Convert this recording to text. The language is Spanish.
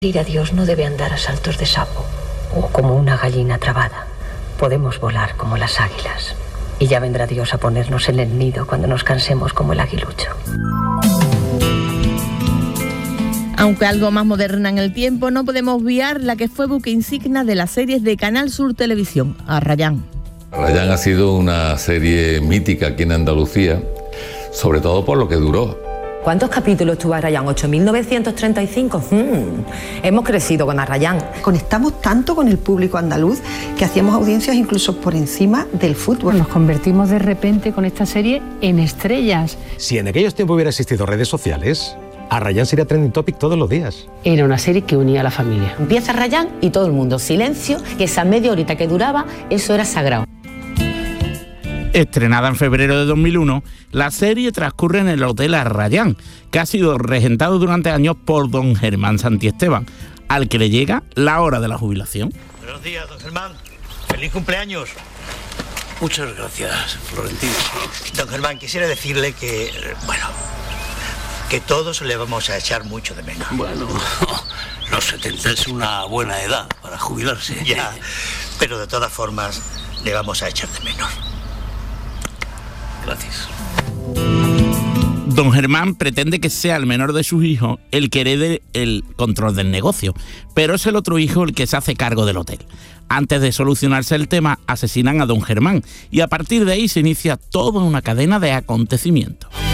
Ir a Dios no debe andar a saltos de sapo o como una gallina trabada. Podemos volar como las águilas y ya vendrá Dios a ponernos en el nido cuando nos cansemos como el aguilucho. Aunque algo más moderna en el tiempo, no podemos obviar la que fue buque insignia de las series de Canal Sur Televisión, Arrayán. Arrayán ha sido una serie mítica aquí en Andalucía, sobre todo por lo que duró. ¿Cuántos capítulos tuvo Arrayán? 8.935. Hemos crecido con Arrayán. Conectamos tanto con el público andaluz que hacíamos audiencias incluso por encima del fútbol. Nos convertimos de repente con esta serie en estrellas. Si en aquellos tiempos hubiera existido redes sociales, Arrayán sería trending topic todos los días. Era una serie que unía a la familia. Empieza Arrayán y todo el mundo, silencio, que esa media horita que duraba, eso era sagrado. Estrenada en febrero de 2001, la serie transcurre en el Hotel Arrayán, que ha sido regentado durante años por don Germán Santiesteban, al que le llega la hora de la jubilación. Buenos días, don Germán. ¡Feliz cumpleaños! Muchas gracias, Florentino. Don Germán, quisiera decirle que, que todos le vamos a echar mucho de menos. Bueno, los 70 es una buena edad para jubilarse. Ya, pero de todas formas le vamos a echar de menos. Gracias. Don Germán pretende que sea el menor de sus hijos el que herede el control del negocio, pero es el otro hijo el que se hace cargo del hotel. Antes de solucionarse el tema, asesinan a don Germán y a partir de ahí se inicia toda una cadena de acontecimientos.